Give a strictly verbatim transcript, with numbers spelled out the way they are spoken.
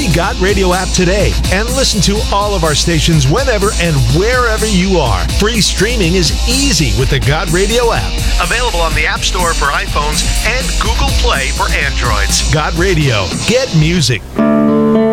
God Radio app today and listen to all of our stations whenever and wherever you are. Free streaming is easy with the God Radio app. Available on the App Store for iPhones and Google Play for Androids. God Radio. Get music.